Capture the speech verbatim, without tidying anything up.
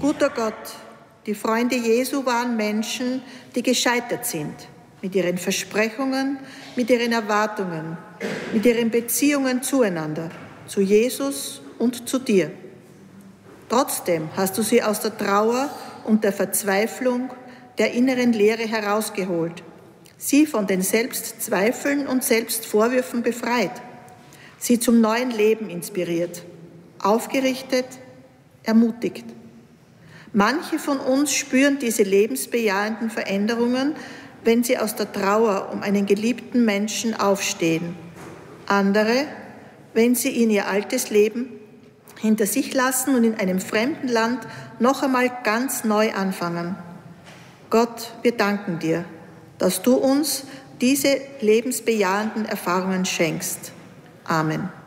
Guter Gott, die Freunde Jesu waren Menschen, die gescheitert sind mit ihren Versprechungen, mit ihren Erwartungen, mit ihren Beziehungen zueinander, zu Jesus und zu dir. Trotzdem hast du sie aus der Trauer und der Verzweiflung, der inneren Leere herausgeholt, sie von den Selbstzweifeln und Selbstvorwürfen befreit, sie zum neuen Leben inspiriert, aufgerichtet, ermutigt. Manche von uns spüren diese lebensbejahenden Veränderungen, wenn sie aus der Trauer um einen geliebten Menschen aufstehen. Andere, wenn sie in ihr altes Leben hinter sich lassen und in einem fremden Land noch einmal ganz neu anfangen. Gott, wir danken dir, dass du uns diese lebensbejahenden Erfahrungen schenkst. Amen.